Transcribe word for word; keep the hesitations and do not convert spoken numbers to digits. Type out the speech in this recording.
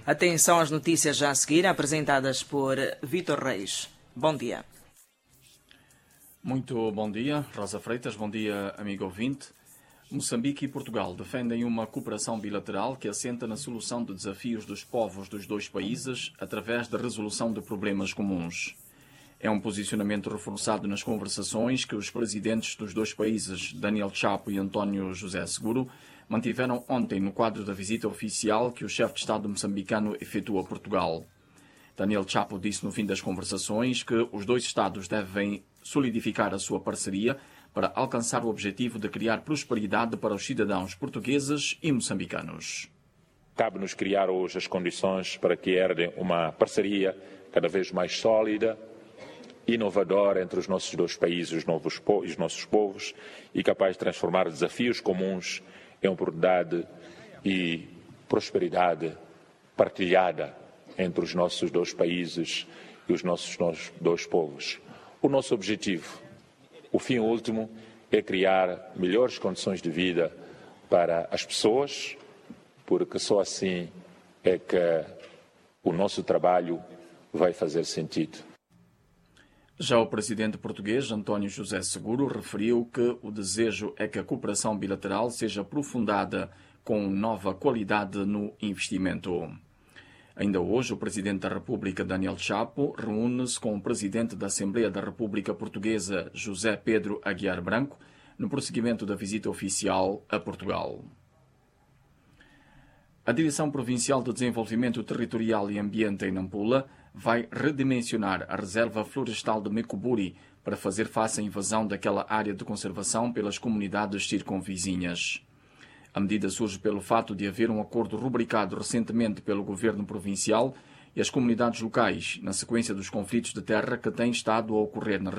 Atenção às notícias já a seguir, apresentadas por Vítor Reis. Bom dia. Muito bom dia, Rosa Freitas. Bom dia, amigo ouvinte. Moçambique e Portugal defendem uma cooperação bilateral que assenta na solução de desafios dos povos dos dois países através da resolução de problemas comuns. É um posicionamento reforçado nas conversações que os presidentes dos dois países, Daniel Chapo e António José Seguro, mantiveram ontem no quadro da visita oficial que o chefe de Estado moçambicano efetua a Portugal. Daniel Chapo disse no fim das conversações que os dois Estados devem solidificar a sua parceria para alcançar o objetivo de criar prosperidade para os cidadãos portugueses e moçambicanos. Cabe-nos criar hoje as condições para que herdem uma parceria cada vez mais sólida, inovadora entre os nossos dois países os novos, os nossos povos e capaz de transformar desafios comuns em oportunidade e prosperidade partilhada entre os nossos dois países e os nossos dois povos. O nosso objetivo, o fim último, é criar melhores condições de vida para as pessoas, porque só assim é que o nosso trabalho vai fazer sentido. Já o presidente português, António José Seguro, referiu que o desejo é que a cooperação bilateral seja aprofundada com nova qualidade no investimento. Ainda hoje, o presidente da República, Daniel Chapo, reúne-se com o presidente da Assembleia da República Portuguesa, José Pedro Aguiar Branco, no prosseguimento da visita oficial a Portugal. A Direção Provincial de Desenvolvimento Territorial e Ambiente em Nampula vai redimensionar a reserva florestal de Mecuburi para fazer face à invasão daquela área de conservação pelas comunidades circunvizinhas. A medida surge pelo fato de haver um acordo rubricado recentemente pelo governo provincial e as comunidades locais, na sequência dos conflitos de terra que têm estado a ocorrer na região.